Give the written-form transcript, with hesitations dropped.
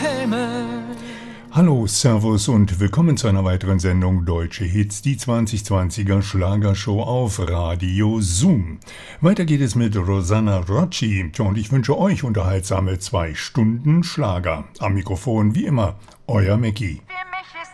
Hallo, Servus und willkommen zu einer weiteren Sendung Deutsche Hits, die 2020er Schlagershow auf Radio Zoom. Weiter geht es mit Rosanna Rocci und ich wünsche euch unterhaltsame 2 Stunden Schlager. Am Mikrofon wie immer, euer Mackie.